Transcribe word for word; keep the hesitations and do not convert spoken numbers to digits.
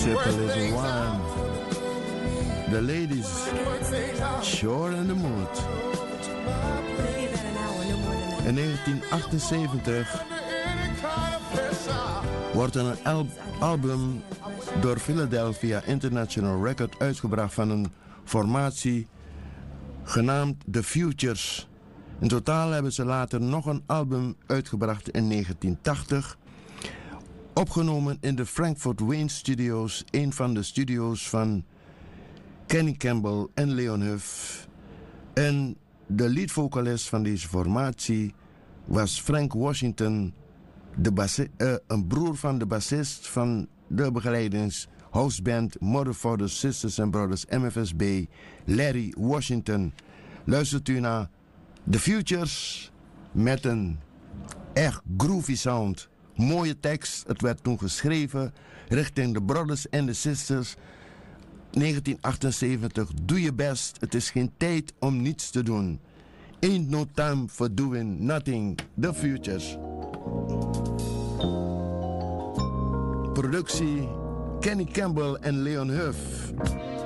Simple is one. The ladies, sure in the mood. In negentien achtenzeventig wordt er een al- album door Philadelphia International Record uitgebracht van een formatie genaamd The Futures. In totaal hebben ze later nog een album uitgebracht in negentien tachtig. Opgenomen in de Frankfurt Wayne Studios, een van de studio's van Kenny Campbell en Leon Huff. En de leadvocalist van deze formatie was Frank Washington, de bassi- uh, een broer van de bassist van de begeleidingshouseBand Mother, Fathers, Sisters and Brothers M F S B, Larry Washington. Luistert u naar The Futures met een echt groovy sound. Mooie tekst, het werd toen geschreven richting de Brothers en de Sisters. negentien achtenzeventig, doe je best, het is geen tijd om niets te doen. Ain't no time for doing nothing, The Futures. Productie Kenny Campbell en Leon Huff.